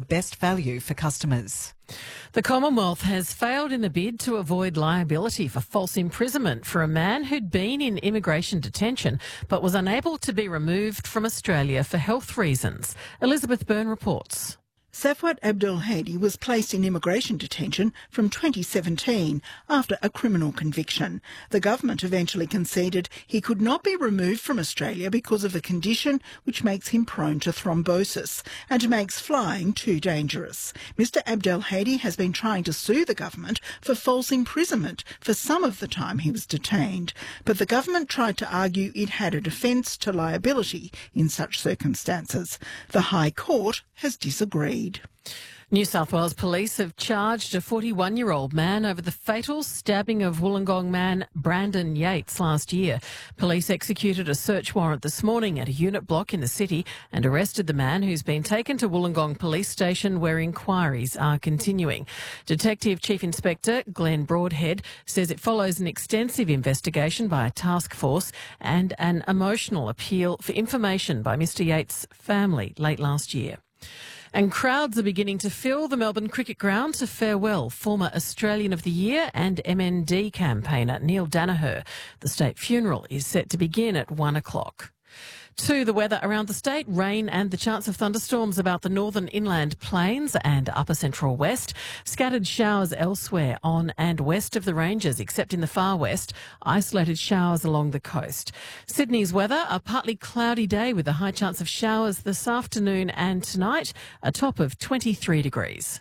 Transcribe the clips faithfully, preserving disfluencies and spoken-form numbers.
best value for customers. The Commonwealth has failed in a bid to avoid liability for false imprisonment for a man who'd been in immigration detention but was unable to be removed from Australia for health reasons. Elizabeth Byrne reports. Safwat Abdelhadi was placed in immigration detention from twenty seventeen after a criminal conviction. The government eventually conceded he could not be removed from Australia because of a condition which makes him prone to thrombosis and makes flying too dangerous. Mister Abdelhadi has been trying to sue the government for false imprisonment for some of the time he was detained, but the government tried to argue it had a defence to liability in such circumstances. The High Court has disagreed. New South Wales Police have charged a forty-one-year-old man over the fatal stabbing of Wollongong man Brandon Yates last year. Police executed a search warrant this morning at a unit block in the city and arrested the man, who's been taken to Wollongong Police Station where inquiries are continuing. Detective Chief Inspector Glenn Broadhead says it follows an extensive investigation by a task force and an emotional appeal for information by Mister Yates' family late last year. And crowds are beginning to fill the Melbourne Cricket Ground to farewell former Australian of the Year and M N D campaigner Neil Danaher. The state funeral is set to begin at one o'clock. To the weather around the state, rain and the chance of thunderstorms about the northern inland plains and upper central west. Scattered showers elsewhere on and west of the ranges, except in the far west. Isolated showers along the coast. Sydney's weather, a partly cloudy day with a high chance of showers this afternoon and tonight, a top of twenty-three degrees.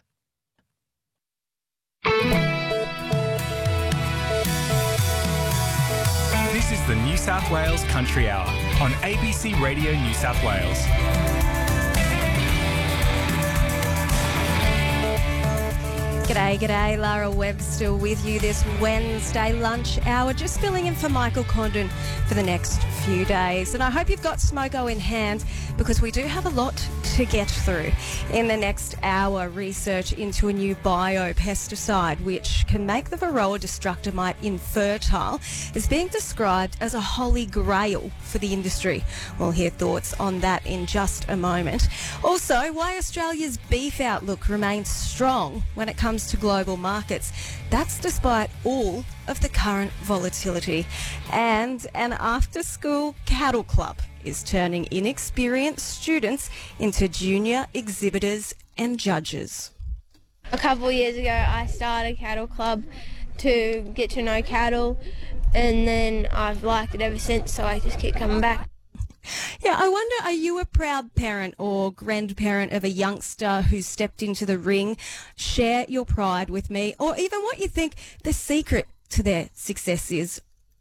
This is the New South Wales Country Hour on A B C Radio New South Wales. G'day, g'day, Lara Webb still with you this Wednesday lunch hour, just filling in for Michael Condon for the next few days. And I hope you've got Smoko in hand, because we do have a lot to get through. In the next hour, research into a new biopesticide which can make the Varroa destructor mite infertile is being described as a holy grail for the industry. We'll hear thoughts on that in just a moment. Also, why Australia's beef outlook remains strong when it comes to global markets. That's despite all of the current volatility. And an after-school cattle club is turning inexperienced students into junior exhibitors and judges. A couple of years ago, I started a cattle club to get to know cattle, and then I've liked it ever since, so I just keep coming back. Yeah, I wonder, are you a proud parent or grandparent of a youngster who's stepped into the ring? Share your pride with me, or even what you think the secret to their success is.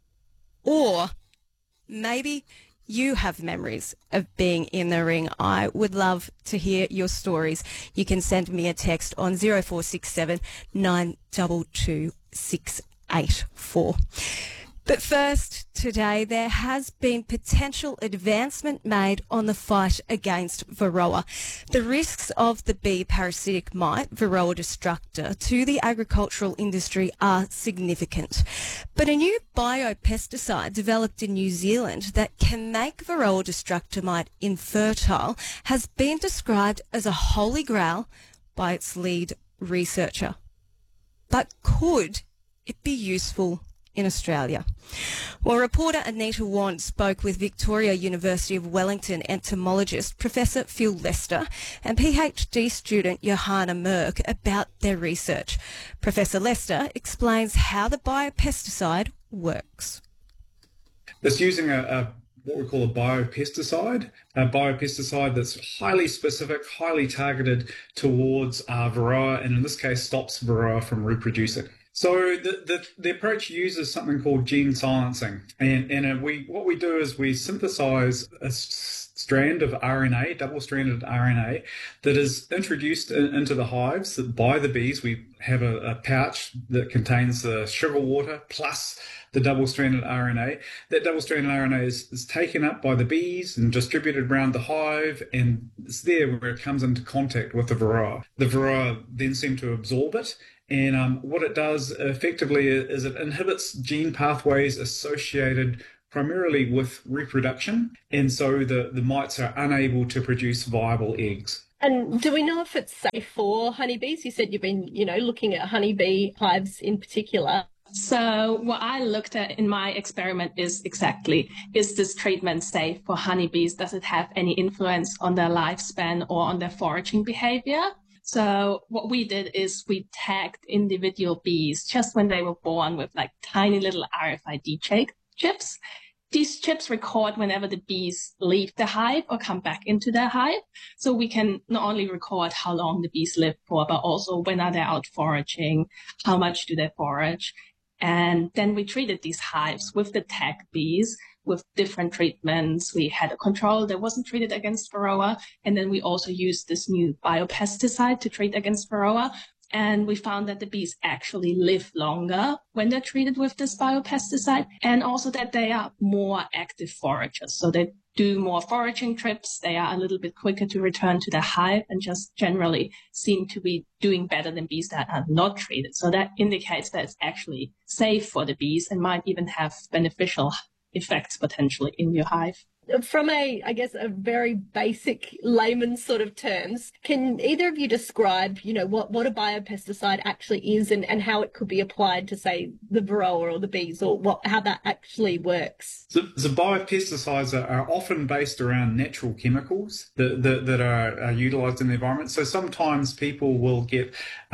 Or maybe you have memories of being in the ring. I would love to hear your stories. You can send me a text on zero four six seven nine two two six eight four. But first, today, there has been potential advancement made on the fight against Varroa. The risks of the bee parasitic mite, Varroa destructor, to the agricultural industry are significant. But a new biopesticide developed in New Zealand that can make Varroa destructor mite infertile has been described as a holy grail by its lead researcher. But could it be useful in Australia? Well, reporter Anita Wand spoke with Victoria University of Wellington entomologist Professor Phil Lester and PhD student Johanna Merck about their research. Professor Lester explains how the biopesticide works. It's using a, a what we call a biopesticide, a biopesticide that's highly specific, highly targeted towards uh, Varroa, and in this case stops Varroa from reproducing. So the, the, the approach uses something called gene silencing, and, and we what we do is we synthesize a strand of R N A, double-stranded R N A, that is introduced in, into the hives by the bees. We have a, a pouch that contains the sugar water plus the double-stranded R N A. That double-stranded R N A is, is taken up by the bees and distributed around the hive, and it's there where it comes into contact with the Varroa. The Varroa then seem to absorb it. And um, what it does effectively is it inhibits gene pathways associated primarily with reproduction. And so the, the mites are unable to produce viable eggs. And do we know if it's safe for honeybees? You said you've been, you know, looking at honeybee hives in particular. So what I looked at in my experiment is exactly, is this treatment safe for honeybees? Does it have any influence on their lifespan or on their foraging behavior? So what we did is we tagged individual bees just when they were born with like tiny little R F I D chips. These chips record whenever the bees leave the hive or come back into their hive. So we can not only record how long the bees live for, but also when are they out foraging, how much do they forage. And then we treated these hives with the tagged bees with different treatments. We had a control that wasn't treated against Varroa. And then we also used this new biopesticide to treat against Varroa. And we found that the bees actually live longer when they're treated with this biopesticide, and also that they are more active foragers. So they do more foraging trips. They are a little bit quicker to return to the hive and just generally seem to be doing better than bees that are not treated. So that indicates that it's actually safe for the bees and might even have beneficial effects potentially in your hive. From a, I guess, a very basic layman's sort of terms, can either of you describe, you know, what, what a biopesticide actually is and, and how it could be applied to, say, the Varroa or the bees, or what how that actually works? So, so biopesticides are, are often based around natural chemicals that, that, that are, are utilised in the environment. So sometimes people will get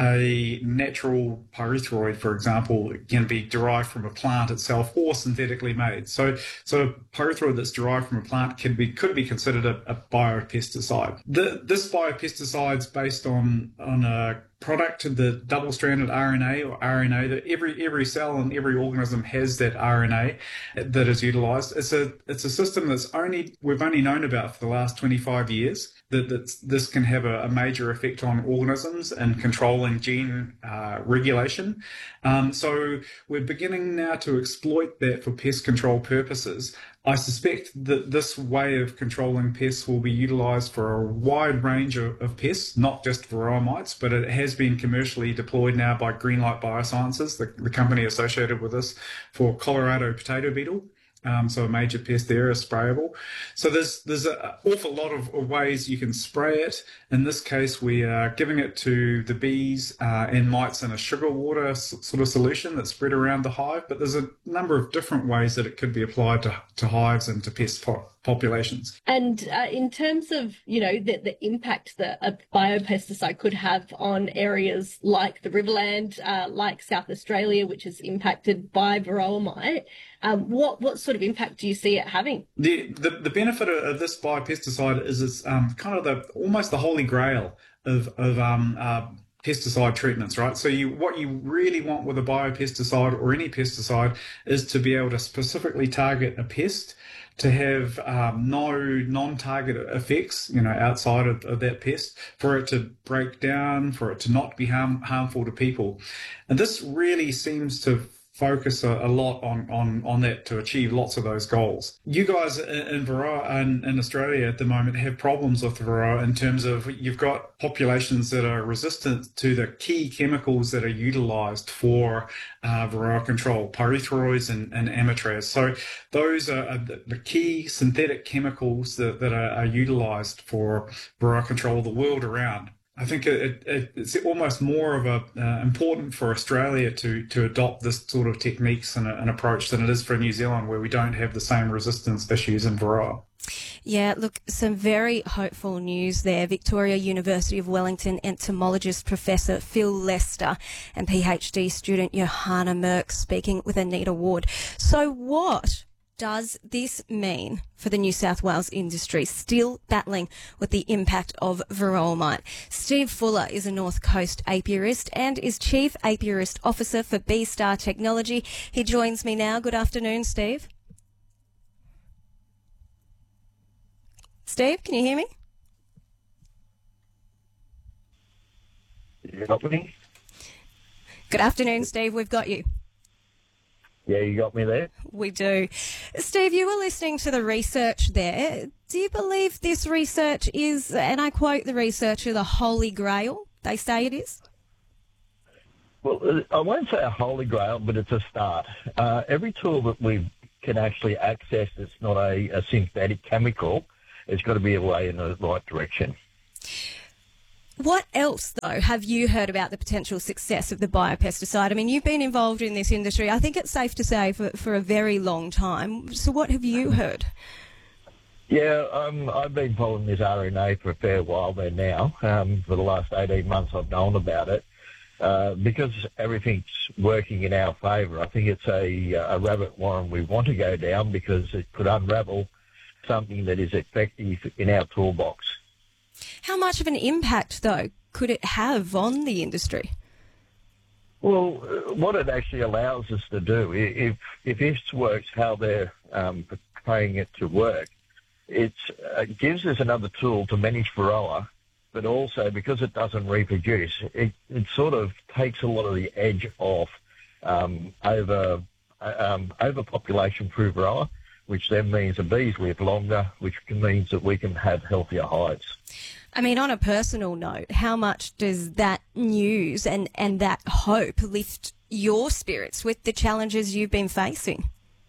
a natural pyrethroid, for example, it can be derived from a plant itself or synthetically made. So, so a pyrethroid that's derived from a plant can be could be considered a, a biopesticide. The, this biopesticide is based on on a product, the double-stranded R N A or R N A, that every every cell and every organism has that R N A that is utilised. It's a it's a system that's only we've only known about for the last twenty-five years. That, that this can have a, a major effect on organisms and controlling gene uh, regulation. Um, so we're beginning now to exploit that for pest control purposes. I suspect that this way of controlling pests will be utilised for a wide range of, of pests, not just varroa mites, but it has been commercially deployed now by Greenlight Biosciences, the, the company associated with this, for Colorado potato beetle. Um, so a major pest there is sprayable. So there's there's an awful lot of, of ways you can spray it. In this case, we are giving it to the bees uh, and mites in a sugar water s- sort of solution that's spread around the hive. But there's a number of different ways that it could be applied to, to hives and to pest po- populations. And uh, in terms of, you know, the, the impact that a biopesticide could have on areas like the Riverland, uh, like South Australia, which is impacted by varroa mite, Um, what what sort of impact do you see it having? The the, the benefit of, of this biopesticide is it's um, kind of the almost the holy grail of of um, uh, pesticide treatments, right? So you what you really want with a biopesticide or any pesticide is to be able to specifically target a pest, to have um, no non-target effects, you know, outside of, of that pest, for it to break down, for it to not be harm, harmful to people. And this really seems to focus a, a lot on, on, on that to achieve lots of those goals. You guys in, in Varroa in, in Australia at the moment have problems with the Varroa in terms of you've got populations that are resistant to the key chemicals that are utilised for uh, Varroa control, pyrethroids and, and amitraz. So those are the, the key synthetic chemicals that, that are, are utilised for Varroa control the world around. I think it, it, it's almost more of a uh, important for Australia to to adopt this sort of techniques and an approach than it is for New Zealand, where we don't have the same resistance issues in Varroa. Yeah, look, some very hopeful news there. Victoria University of Wellington entomologist Professor Phil Lester and PhD student Johanna Merck speaking with Anita Ward. So what does this mean for the New South Wales industry still battling with the impact of varroa mite? Steve Fuller is a North Coast apiarist and is Chief Apiarist Officer for B-Star Technology. He joins me now. Good afternoon, Steve. Steve, can you hear me? You got me? Good afternoon, Steve. We've got you. Yeah, you got me there? We do. Steve, you were listening to the research there. Do you believe this research is, and I quote the researcher, the holy grail they say it is? Well, I won't say a holy grail, but it's a start. Uh, every tool that we can actually access that's not a, a synthetic chemical, it's got to be a way in the right direction. What else, though, have you heard about the potential success of the biopesticide? I mean, you've been involved in this industry, I think it's safe to say, for, for a very long time. So what have you heard? Yeah, um, I've been following this R N A for a fair while there now. Um, for the last eighteen months I've known about it. Uh, because everything's working in our favour, I think it's a, a rabbit warren we want to go down because it could unravel something that is effective in our toolbox. How much of an impact, though, could it have on the industry? Well, what it actually allows us to do, if if this works how they're um, portraying it to work, it's, uh, it gives us another tool to manage varroa, but also because it doesn't reproduce, it, it sort of takes a lot of the edge off um, over um, overpopulation through varroa, which then means the bees live longer, which means that we can have healthier hives. I mean, on a personal note, how much does that news and, and that hope lift your spirits with the challenges you've been facing?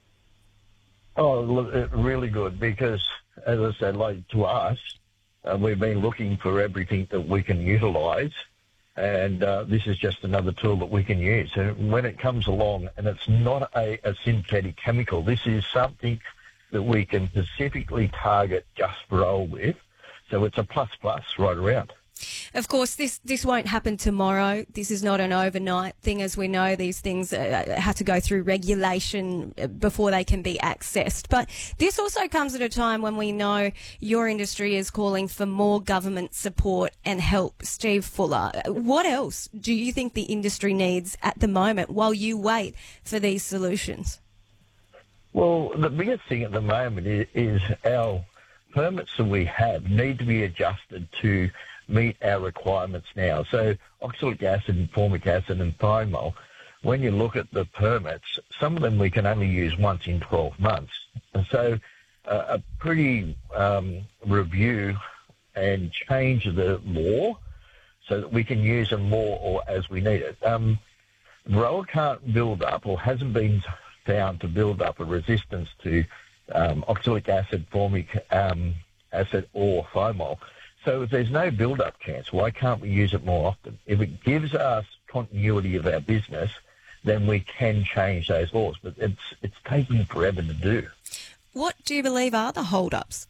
Oh, look, really good, because, as I said, like to us, uh, we've been looking for everything that we can utilise, and uh, this is just another tool that we can use. And when it comes along, and it's not a, a synthetic chemical, this is something that we can specifically target just varroa with, so it's a plus-plus right around. Of course, this, this won't happen tomorrow. This is not an overnight thing. As we know, these things uh, have to go through regulation before they can be accessed. But this also comes at a time when we know your industry is calling for more government support and help. Steve Fuller, what else do you think the industry needs at the moment while you wait for these solutions? Well, the biggest thing at the moment is, is our permits that we have need to be adjusted to meet our requirements now. So oxalic acid and formic acid and thymol, when you look at the permits, some of them we can only use once in twelve months. And so uh, a pretty um, review and change the law so that we can use them more or as we need it. Um, varroa can't build up or hasn't been found to build up a resistance to um, oxalic acid, formic um, acid or thymol. So if there's no build-up chance, why can't we use it more often? If it gives us continuity of our business, then we can change those laws. But it's it's taking forever to do. What do you believe are the hold-ups?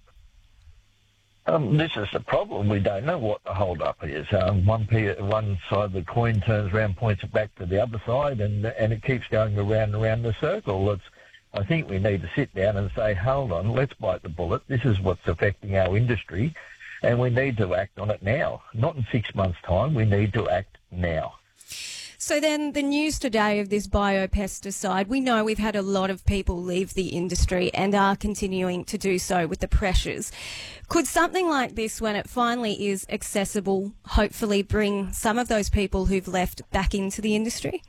Um, this is the problem. We don't know what the hold-up is. Um, one, one side of the coin turns around, points it back to the other side, and and it keeps going around and around the circle. It's, I think we need to sit down and say, hold on, let's bite the bullet. This is what's affecting our industry. And we need to act on it now, not in six months' time. We need to act now. So then the news today of this biopesticide, we know we've had a lot of people leave the industry and are continuing to do so with the pressures. Could something like this, when it finally is accessible, hopefully bring some of those people who've left back into the industry?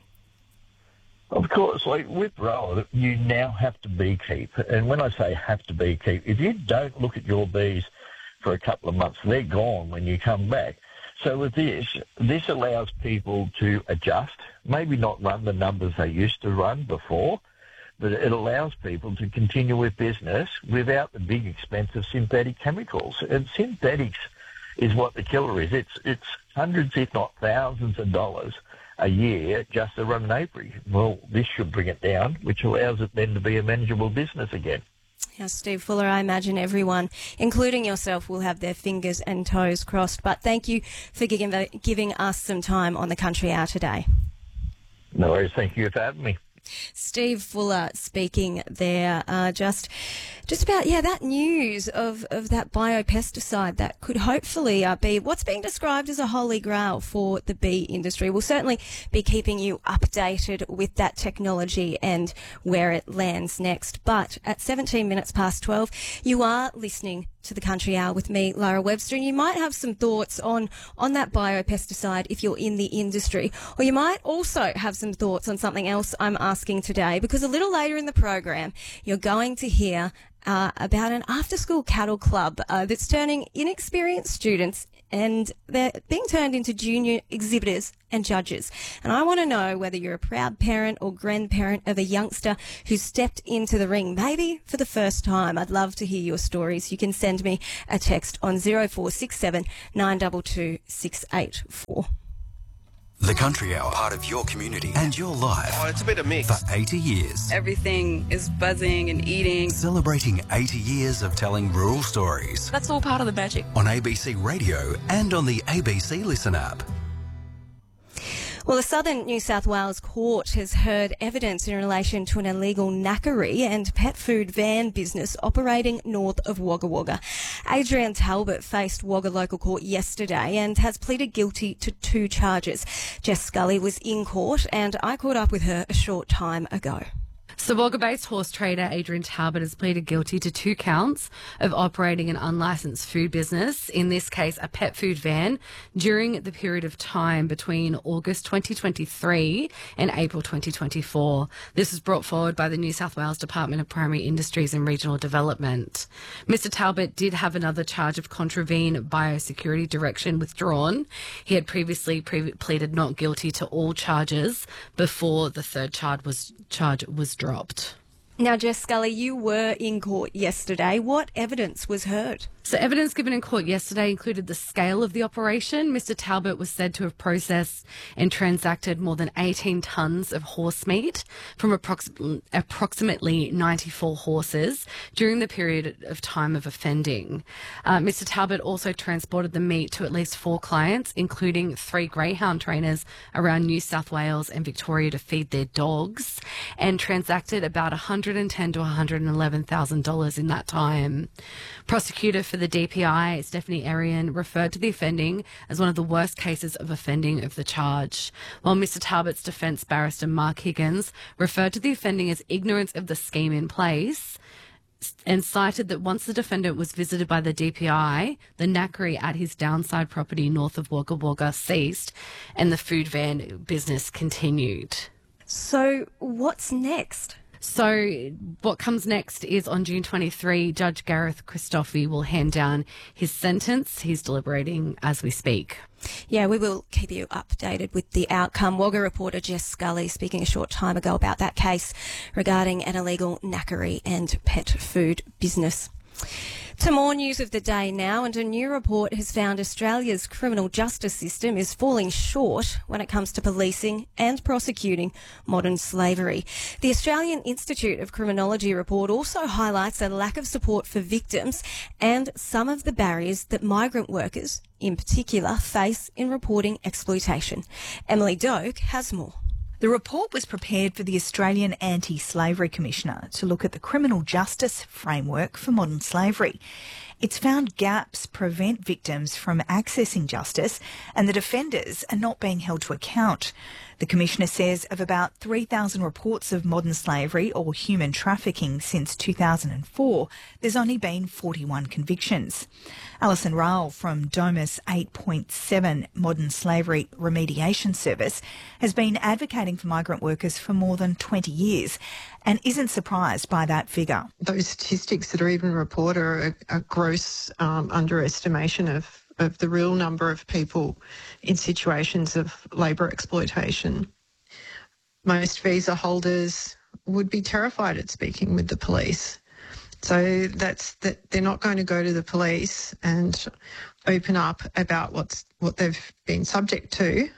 Of course, like with varroa, you now have to beekeep. And when I say have to beekeep, if you don't look at your bees for a couple of months, they're gone when you come back. So with this, this allows people to adjust, maybe not run the numbers they used to run before, but it allows people to continue with business without the big expense of synthetic chemicals. And synthetics is what the killer is. It's it's hundreds, if not thousands of dollars a year just to run an apiary. Well, this should bring it down, which allows it then to be a manageable business again. Now, Steve Fuller, I imagine everyone, including yourself, will have their fingers and toes crossed. But thank you for giving, giving us some time on the Country Hour today. No worries. Thank you for having me. Steve Fuller speaking there, uh, just just about, yeah, that news of, of that biopesticide that could hopefully uh, be what's being described as a holy grail for the bee industry. We'll certainly be keeping you updated with that technology and where it lands next. But at seventeen minutes past twelve, you are listening to the Country Hour with me, Lara Webster, and you might have some thoughts on, on that biopesticide if you're in the industry, or you might also have some thoughts on something else I'm asking today, because a little later in the program, you're going to hear uh, about an after-school cattle club uh, that's turning inexperienced students and they're being turned into junior exhibitors and judges. And I want to know whether you're a proud parent or grandparent of a youngster who stepped into the ring, maybe for the first time. I'd love to hear your stories. You can send me a text on zero four six seven nine two two six eight four. The Country Hour, part of your community and your life. Oh, it's a bit of mix. For eighty years. Everything is buzzing and eating. Celebrating eighty years of telling rural stories. That's all part of the magic. On A B C Radio and on the A B C Listen app. Well, a Southern New South Wales court has heard evidence in relation to an illegal knackery and pet food van business operating north of Wagga Wagga. Adrian Talbot faced Wagga Local Court yesterday and has pleaded guilty to two charges. Jess Scully was in court and I caught up with her a short time ago. So Wagga-based horse trader Adrian Talbot has pleaded guilty to two counts of operating an unlicensed food business, in this case a pet food van, during the period of time between August twenty twenty-three and April twenty twenty-four. This was brought forward by the New South Wales Department of Primary Industries and Regional Development. Mister Talbot did have another charge of contravene biosecurity direction withdrawn. He had previously pre- pleaded not guilty to all charges before the third charge was, charge was dropped. Dropped. Now, Jess Scully, you were in court yesterday. What evidence was heard? So evidence given in court yesterday included the scale of the operation. Mister Talbot was said to have processed and transacted more than eighteen tonnes of horse meat from approximately, approximately ninety-four horses during the period of time of offending. Uh, Mister Talbot also transported the meat to at least four clients, including three greyhound trainers around New South Wales and Victoria to feed their dogs, and transacted about one hundred ten thousand to one hundred eleven thousand dollars in that time. Prosecutor for the D P I, Stephanie Arian, referred to the offending as one of the worst cases of offending of the charge, while Mister Talbot's defence barrister Mark Higgins referred to the offending as ignorance of the scheme in place and cited that once the defendant was visited by the D P I, the knackery at his downside property north of Wagga Wagga ceased and the food van business continued. So what's next? So what comes next is on June twenty-third, Judge Gareth Christofi will hand down his sentence. He's deliberating as we speak. Yeah, we will keep you updated with the outcome. Wagga reporter Jess Scully speaking a short time ago about that case regarding an illegal knackery and pet food business. To more news of the day now, and a new report has found Australia's criminal justice system is falling short when it comes to policing and prosecuting modern slavery. The Australian Institute of Criminology report also highlights a lack of support for victims and some of the barriers that migrant workers, in particular, face in reporting exploitation. Emily Doak has more. The report was prepared for the Australian Anti-Slavery Commissioner to look at the criminal justice framework for modern slavery. It's found gaps prevent victims from accessing justice and that offenders are not being held to account. The Commissioner says of about three thousand reports of modern slavery or human trafficking since two thousand four, there's only been forty-one convictions. Alison Rowell from Domus eight point seven Modern Slavery Remediation Service has been advocating for migrant workers for more than twenty years and isn't surprised by that figure. Those statistics that are even reported are a, a gross um, underestimation of of the real number of people in situations of labour exploitation. Most visa holders would be terrified at speaking with the police. So that's that they're not going to go to the police and open up about what's what they've been subject to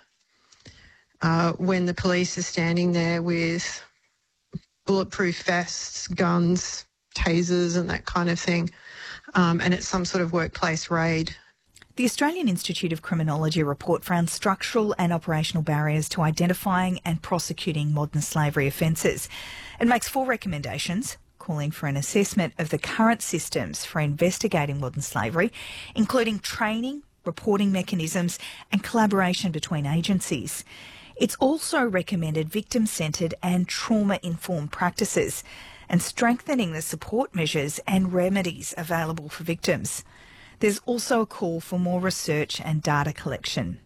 uh, when the police are standing there with bulletproof vests, guns, tasers and that kind of thing, um, and it's some sort of workplace raid. The Australian Institute of Criminology report found structural and operational barriers to identifying and prosecuting modern slavery offences. It makes four recommendations, calling for an assessment of the current systems for investigating modern slavery, including training, reporting mechanisms and collaboration between agencies. It's also recommended victim-centred and trauma-informed practices and strengthening the support measures and remedies available for victims. There's also a call for more research and data collection.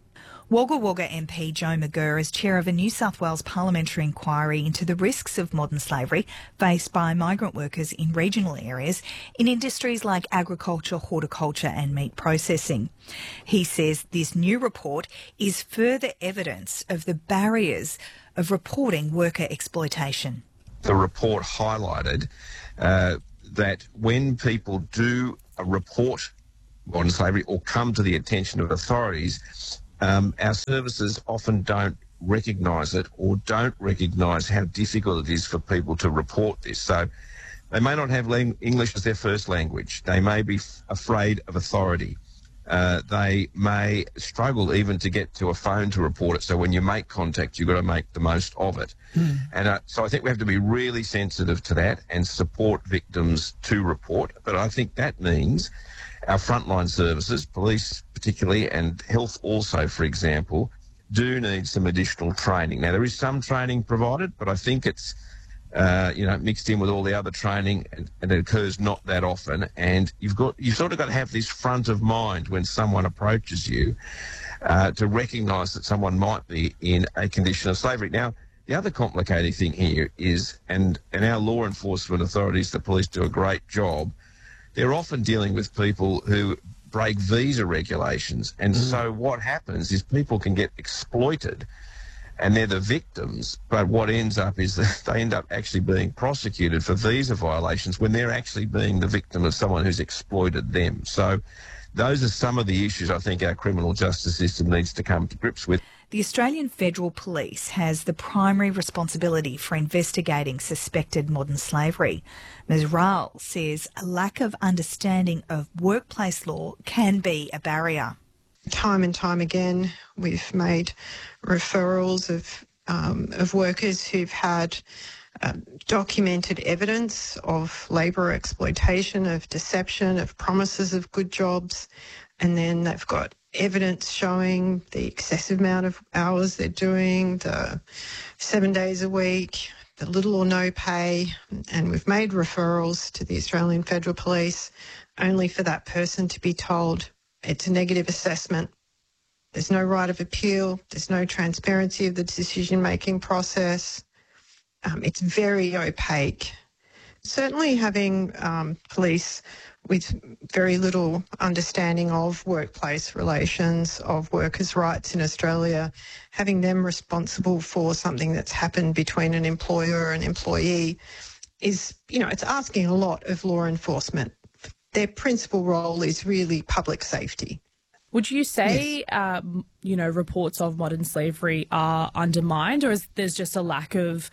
Wagga Wagga M P Joe McGurr is chair of a New South Wales parliamentary inquiry into the risks of modern slavery faced by migrant workers in regional areas in industries like agriculture, horticulture and meat processing. He says this new report is further evidence of the barriers of reporting worker exploitation. The report highlighted uh, that when people do report modern slavery or come to the attention of authorities, Um, our services often don't recognise it or don't recognise how difficult it is for people to report this. So they may not have lang- English as their first language. They may be f- afraid of authority. Uh, they may struggle even to get to a phone to report it. So when you make contact, you've got to make the most of it. Mm. And uh, so I think we have to be really sensitive to that and support victims to report. But I think that means our frontline services, police particularly, and health also, for example, do need some additional training. Now, there is some training provided, but I think it's, uh, you know, mixed in with all the other training, and, and it occurs not that often. And you've got, you've sort of got to have this front of mind when someone approaches you uh, to recognise that someone might be in a condition of slavery. Now, the other complicating thing here is, and, and our law enforcement authorities, the police, do a great job. They're often dealing with people who break visa regulations. And mm. so what happens is people can get exploited and they're the victims. But what ends up is that they end up actually being prosecuted for visa violations when they're actually being the victim of someone who's exploited them. So those are some of the issues I think our criminal justice system needs to come to grips with. The Australian Federal Police has the primary responsibility for investigating suspected modern slavery. Miz Rahl says a lack of understanding of workplace law can be a barrier. Time and time again, we've made referrals of um, of workers who've had uh, documented evidence of labour exploitation, of deception, of promises of good jobs, and then they've got evidence showing the excessive amount of hours they're doing, the seven days a week, the little or no pay, and we've made referrals to the Australian Federal Police only for that person to be told it's a negative assessment. There's no right of appeal. There's no transparency of the decision-making process. Um, it's very opaque. Certainly having um, police with very little understanding of workplace relations, of workers' rights in Australia, having them responsible for something that's happened between an employer and employee is, you know, it's asking a lot of law enforcement. Their principal role is really public safety. Would you say, yes. um, you know, reports of modern slavery are undermined, or is there's just a lack of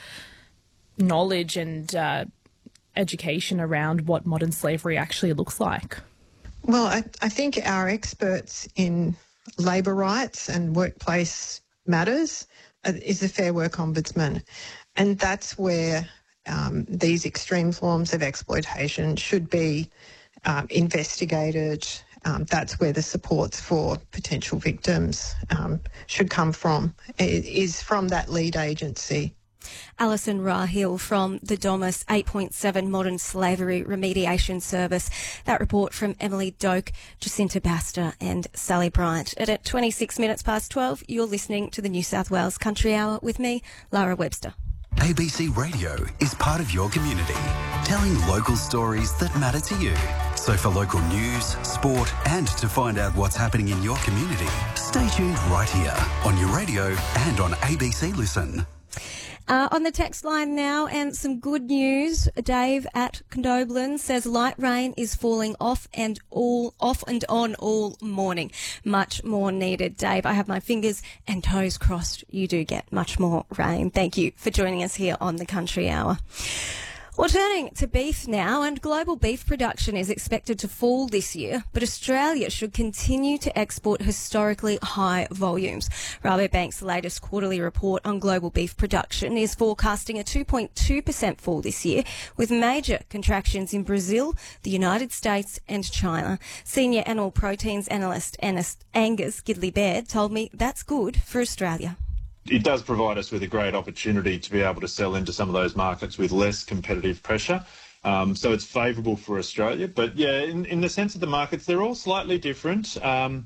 knowledge and uh, education around what modern slavery actually looks like? Well, I, I think our experts in labour rights and workplace matters is the Fair Work Ombudsman, and that's where um, these extreme forms of exploitation should be um, investigated. Um, that's where the supports for potential victims um, should come from, it is from that lead agency. Alison Rahill from the D O M S eight point seven Modern Slavery Remediation Service. That report from Emily Doak, Jacinta Baster and Sally Bryant. And at twenty-six minutes past twelve, you're listening to the New South Wales Country Hour with me, Lara Webster. A B C Radio is part of your community, telling local stories that matter to you. So for local news, sport and to find out what's happening in your community, stay tuned right here on your radio and on A B C Listen. Uh, on the text line now, and some good news. Dave at Condobolin says light rain is falling off and all off and on all morning. Much more needed, Dave. I have my fingers and toes crossed. You do get much more rain. Thank you for joining us here on the Country Hour. Well, turning to beef now, and global beef production is expected to fall this year, but Australia should continue to export historically high volumes. Rabobank's latest quarterly report on global beef production is forecasting a two point two percent fall this year, with major contractions in Brazil, the United States and China. Senior animal proteins analyst Angus Gidley-Baird told me that's good for Australia. It does provide us with a great opportunity to be able to sell into some of those markets with less competitive pressure. Um, so it's favourable for Australia. But, yeah, in, in the sense of the markets, they're all slightly different. Um,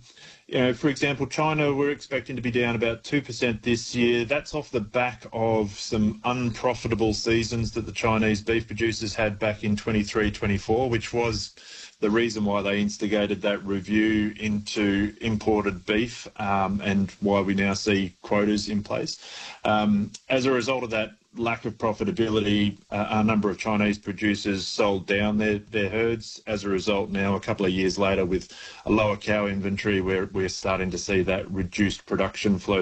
You know, for example, China, we're expecting to be down about two percent this year. That's off the back of some unprofitable seasons that the Chinese beef producers had back in twenty-three twenty-four, which was the reason why they instigated that review into imported beef, um, and why we now see quotas in place. Um, as a result of that lack of profitability, uh, a number of Chinese producers sold down their, their herds. As a result, now a couple of years later, with a lower cow inventory, we're, we're starting to see that reduced production flow